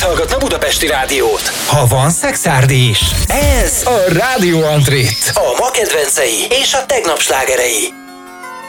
Miért hallgatna budapesti rádiót? Ha van szexárdi is. Ez a Rádió Antrit. A ma kedvencei és a tegnap slágerei.